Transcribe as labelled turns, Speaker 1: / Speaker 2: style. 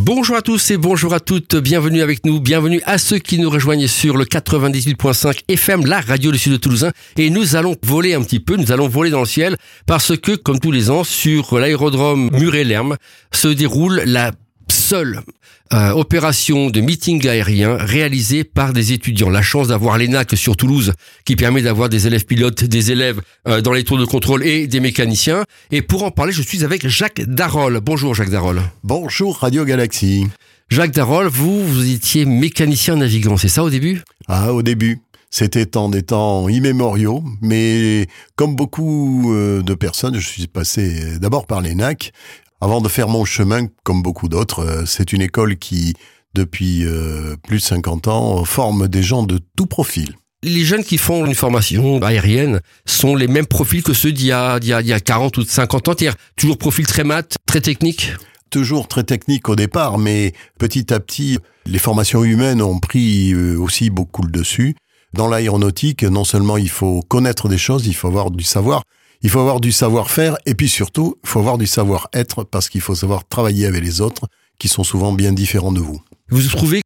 Speaker 1: Bonjour à tous et bonjour à toutes, bienvenue avec nous, bienvenue à ceux qui nous rejoignent sur le 98.5 FM, la radio du Sud de Toulousain. Et nous allons voler un petit peu, nous allons voler dans le ciel parce que, comme tous les ans, sur l'aérodrome Muret-Lerme se déroule la seule opération de meeting aérien réalisée par des étudiants. La chance d'avoir l'ENAC sur Toulouse qui permet d'avoir des élèves pilotes, des élèves dans les tours de contrôle et des mécaniciens. Et pour en parler, je suis avec Jacques Darol. Bonjour Jacques Darol.
Speaker 2: Bonjour Radio Galaxie.
Speaker 1: Jacques Darol, vous étiez mécanicien navigant, c'est ça au début ?
Speaker 2: Ah, au début. C'était des temps immémoriaux, mais comme beaucoup de personnes, je suis passé d'abord par l'ENAC. Avant de faire mon chemin, comme beaucoup d'autres, c'est une école qui, depuis plus de 50 ans, forme des gens de tout profil.
Speaker 1: Les jeunes qui font une formation aérienne sont les mêmes profils que ceux d'il y a 40 ou 50 ans, c'est-à-dire toujours profil très maths, très technique.
Speaker 2: Toujours très technique au départ, mais petit à petit, les formations humaines ont pris aussi beaucoup le dessus. Dans l'aéronautique, non seulement il faut connaître des choses, il faut avoir du savoir, il faut avoir du savoir-faire et puis surtout, il faut avoir du savoir-être parce qu'il faut savoir travailler avec les autres qui sont souvent bien différents de vous.
Speaker 1: Vous trouvez